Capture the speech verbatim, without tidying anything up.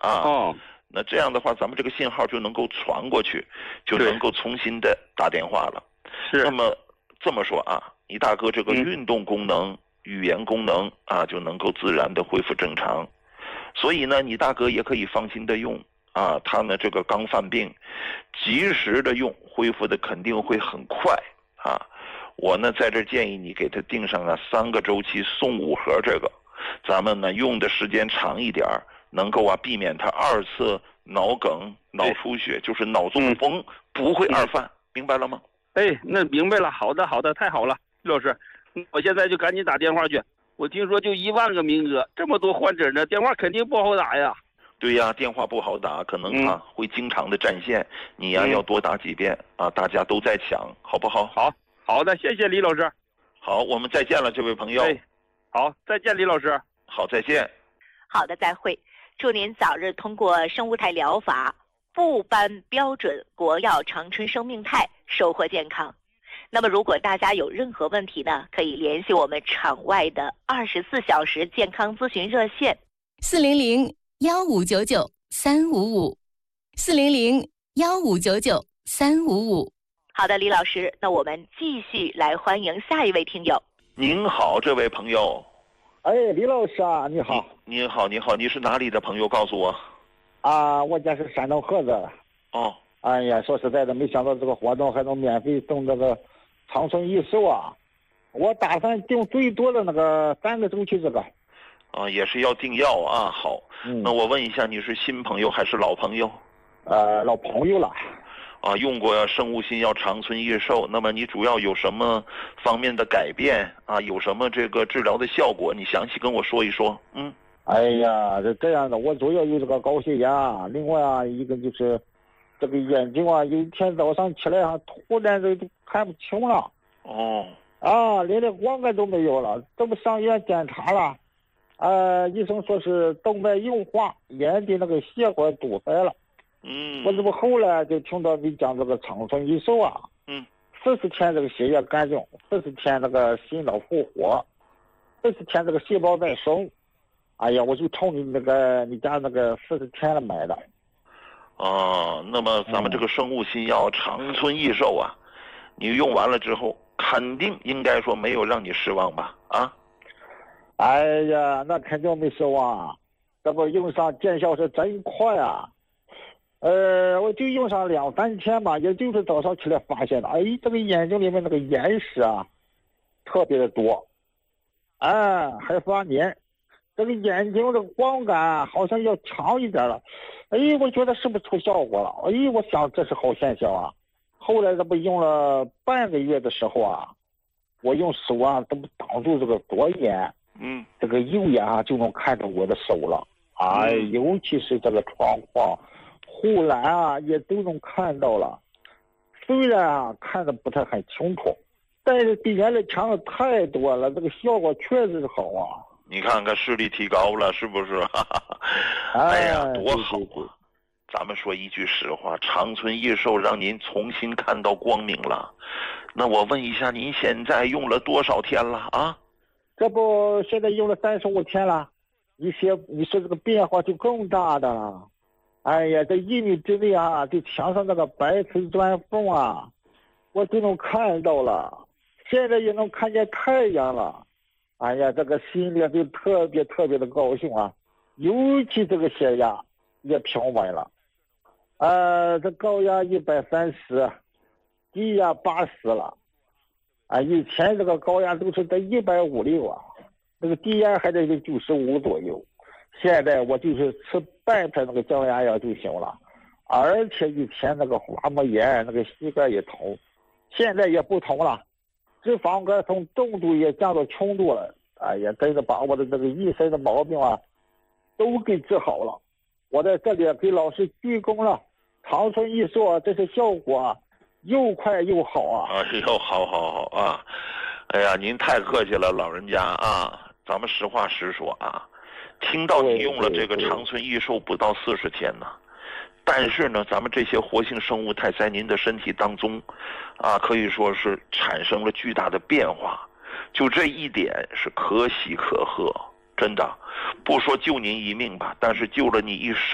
啊。 哦， 那这样的话，咱们这个信号就能够传过去，就能够重新的打电话了。 是。 那么这么说啊，你大哥这个嗯运动功能、语言功能啊，就能够自然的恢复正常。所以呢，你大哥也可以放心的用啊，他呢这个刚犯病，及时的用，恢复的肯定会很快啊。我呢在这建议你给他定上啊三个周期送五盒这个，咱们呢用的时间长一点，能够啊避免他二次脑梗、脑出血，就是脑中风、嗯、不会二犯、嗯，明白了吗？ 哎，那明白了。好的，好的，太好了，李老师，我现在就赶紧打电话去。我听说就一万个名额，这么多患者呢，电话肯定不好打呀。 对呀，电话不好打，可能啊、嗯、会经常的占线，你呀、嗯、要多打几遍啊，大家都在抢，好不好？ 好，好的，谢谢李老师。 好，我们再见了，这位朋友。 哎，好，再见，李老师。 好，再见。 好的，再会。祝您早日通过生物态疗法部颁标准国药长春生命肽，收获健康。那么如果大家有任何问题呢，可以联系我们场外的二十四小时健康咨询热线四零零幺五九九三五五四零零幺五九九三五五。 好的，李老师，那我们继续来欢迎下一位听友。 您好，这位朋友。 哎，李老师啊，你好。 您好，你好，你是哪里的朋友？告诉我。 啊，我家是山东菏泽。 哦。 哎呀，说实在的，没想到这个活动还能免费送这个长春益寿啊！我打算订最多的那个三个周期这个。 啊，也是要订药啊。好，嗯、那我问一下，你是新朋友还是老朋友？ 呃，老朋友了。 啊，用过生物新药长春益寿，那么你主要有什么方面的改变啊？有什么这个治疗的效果？你详细跟我说一说。嗯。 哎呀，这这样的，我主要有这个高血压，另外啊，一个就是这个眼睛啊，有一天早上起来啊，突然就看不清了。 哦。 啊，连点光感都没有了，这不上医院检查了，呃，医生说是动脉硬化，眼底那个血管堵塞了。 嗯。 我这不后来就听到你讲这个长春益寿啊。 嗯。 四十天这个血液干净，四十天那个心脑复活，四十天这个细胞再生。哎呀，我就冲你那个你家那个四十天了买的。 哦，那么咱们这个生物新药长春益寿啊，你用完了之后，肯定应该说没有让你失望吧？啊？ 哎呀，那肯定没失望，这不用上见效是真快啊！呃，我就用上两三天吧，也就是早上起来发现的，哎，这个眼睛里面那个眼屎啊，特别的多，哎，还发黏。这个眼睛的光感好像要强一点了，哎，我觉得是不是出效果了？哎，我想这是好现象啊。后来这不用了半个月的时候啊，我用手啊，这不挡住这个左眼， 嗯， 这个右眼啊就能看着我的手了。哎，尤其是这个窗框、护栏啊，也都能看到了。虽然啊看的不太很清楚，但是比原来强的太多了，这个效果确实是好啊。 你看看视力提高了，是不是？哎呀，多好啊！咱们说一句实话，长春益寿让您重新看到光明了。那我问一下，您现在用了多少天了啊？ 这不现在用了三十五天了，你些你说这个变化就更大的了。哎呀，这一米之内啊，这墙上那个白瓷砖缝啊，我都能看到了，现在也能看见太阳了。哎呀，这个心里就特别特别的高兴啊，尤其这个血压也平稳了，呃，这高压一百三十，低压八十了，啊，以前这个高压都是在一百五六啊，那个低压还在这九十五左右，现在我就是吃半片那个降压药就行了，而且以前那个滑膜炎那个膝盖也疼，现在也不疼了。脂肪肝从重度也降到轻度了，哎呀，真的把我的这个一身的毛病啊，都给治好了。我在这里给老师鞠躬了，长春益寿这是效果啊，又快又好啊！ 啊，又好好好啊！哎呀，您太客气了，老人家啊，咱们实话实说啊，听到你用了这个长春益寿不到四十天呢。但是呢，咱们这些活性生物肽在您的身体当中，啊，可以说是产生了巨大的变化，就这一点是可喜可贺，真的，不说救您一命吧，但是救了你一生。